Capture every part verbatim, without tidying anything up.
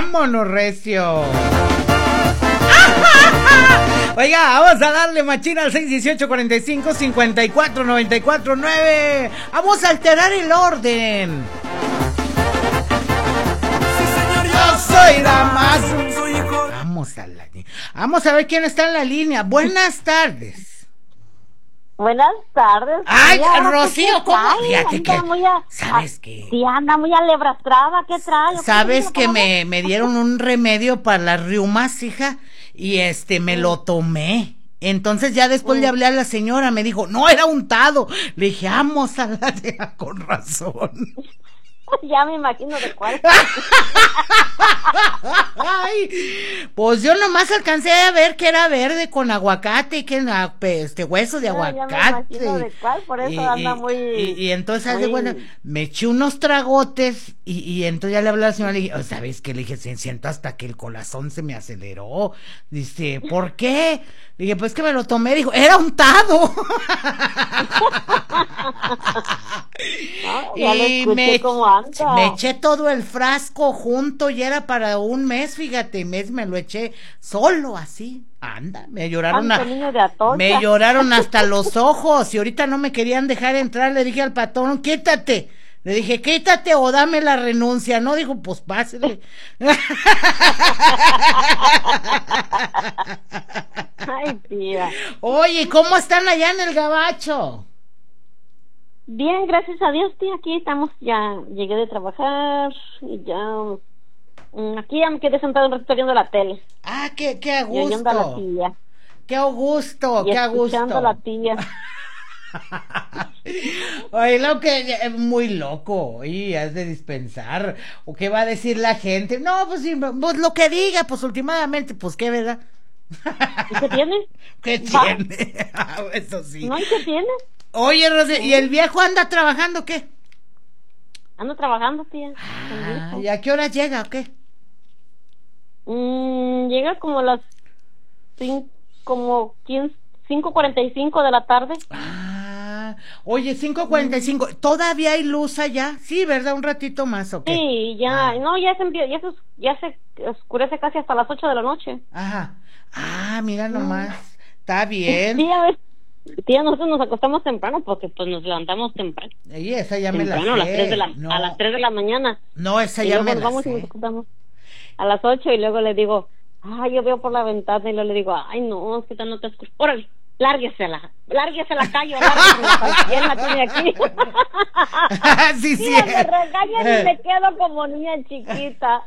vámonos, recio. Oiga, vamos a darle machina al seis dieciocho cuarenta y cinco cincuenta y cuatro noventa y cuatro nueve. Vamos a alterar el orden. Sí, señor, Yo soy Damaso. Soy hijo. Vamos a la, vamos a ver quién está en la línea. Buenas tardes. Buenas tardes. Ay, tía, Rocío, ¿cómo? trae? Fíjate que, Anda muy a- ¿sabes a- qué? Sí, anda muy alebrastrada, ¿qué trae? Sabes ¿Qué que trae? me, me dieron un remedio para las riumas, hija, y este, me lo tomé. Entonces ya después le hablé a la señora, me dijo, no, era untado. Le dije, vamos a la de con razón. Ya me imagino de cuál. Ay, pues yo nomás alcancé a ver que era verde con aguacate y que era, este hueso de Ah, ya me aguacate. imagino de cuál, por eso y, anda y- muy- Y, y entonces, haz de muy- cuenta, me eché unos tragotes y, y entonces ya le hablé a la señora y le dije, oh, ¿sabes qué? Le dije, se siento hasta que el corazón se me aceleró. Dice, ¿por qué? Le dije, pues que me lo tomé. Dijo, era untado. Ah, ya lo escuché cómo anda. me eché todo el frasco junto y era para un mes, fíjate, mes me lo eché solo así. Anda, me lloraron Tanto a- niño de Atocha. me lloraron hasta los ojos y ahorita no me querían dejar entrar. Le dije al patrón, quítate. Le dije, quítate o dame la renuncia. No, dijo, pues pásele. Ay, tía. Oye, ¿cómo están allá en el gabacho? Bien, gracias a Dios, tía, aquí estamos, ya llegué de trabajar y ya, mm, aquí ya me quedé sentado un ratito viendo la tele. Ah, qué, qué a Y oyendo a la gusto. tía. Qué a gusto, Y qué a escuchando a gusto. la tía. Oye, lo que es muy loco, oye, has de dispensar. ¿O qué va a decir la gente? No, pues, sí, pues lo que diga, pues últimamente, pues qué, ¿verdad? ¿Y qué tiene? ¿Qué Va. tiene? Ah, eso sí. ¿No? ¿Y qué tiene? Oye, Rosy, ¿y el viejo anda trabajando o qué? Ando trabajando, tía. el Ah, viejo. ¿y a qué hora llega o qué? Mm, llega como a las cinco, como quince, cinco cuarenta y cinco de la tarde. Ah, oye, cinco cuarenta y cinco, ¿todavía hay luz allá? Sí, ¿verdad? Un ratito más, ¿o qué? Sí, ya, Ah. no, ya se empie- ya se, ya se oscurece casi hasta las ocho de la noche. Ajá. Ah, mira nomás. Está bien. Tía, a ver, tía, nosotros nos acostamos temprano porque pues nos levantamos temprano. Y esa ya me la Temprano, a las sé. tres de la, No, a las tres de la mañana. no, esa Y ya luego me nos la vamos y nos sé. acostamos a las ocho y luego le digo, ay, yo veo por la ventana y luego le digo, ay, no, es que ya no te escucho. Órale, lárguesela, lárguese la calle, lárguesela, ¿quién la tiene aquí? Sí, sí. Mira, me regañan y me quedo como niña chiquita.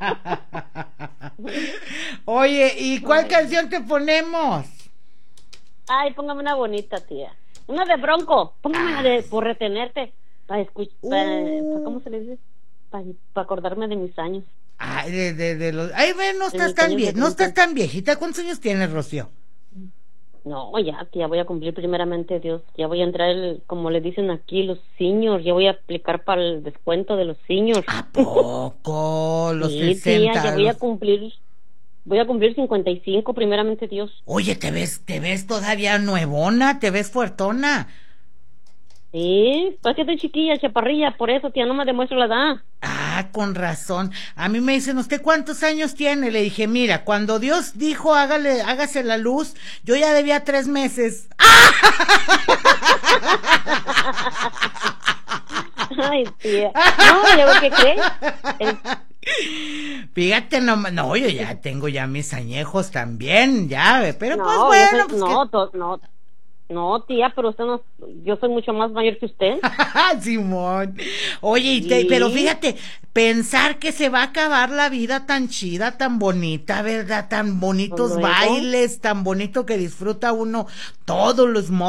Oye, ¿y cuál canción te ponemos? Ay, póngame una bonita, tía. Una de Bronco, póngame la de Por Retenerte, para escuchar, Uh. ¿cómo se le dice? Para acordarme de mis años. Ay, de, de, de los... Ay, ve, no De estás mis tan años vie... de no estás treinta. tan viejita. ¿Cuántos años tienes, Rocío? No, ya, tía, voy a cumplir primeramente Dios. Ya voy a entrar, el, como le dicen aquí, los seniors. Ya voy a aplicar para el descuento de los seniors. ¿A poco? Los Sí, sesenta. tía, ya voy a los- cumplir, voy a cumplir cincuenta y cinco primeramente Dios. Oye, te ves, te ves todavía nuevona, te ves fuertona. Sí, pues que estoy chiquilla, chaparrilla, por eso, tía, no me demuestro la edad. Ah, con razón. A mí me dicen, ¿usted cuántos años tiene? Le dije, mira, cuando Dios dijo, hágale, hágase la luz, yo ya debía tres meses. Ay, tía. No, ¿luego qué crees? El- Fíjate nomás, no, yo ya tengo ya mis añejos también, ya, pero no, pues yo bueno, soy- pues no, to- no, no, tía, pero usted no, yo soy mucho más mayor que usted. que... Simón. Oye, y te- Sí. pero fíjate, pensar que se va a acabar la vida tan chida, tan bonita, ¿verdad? Tan bonitos Luego. bailes, tan bonito que disfruta uno todos los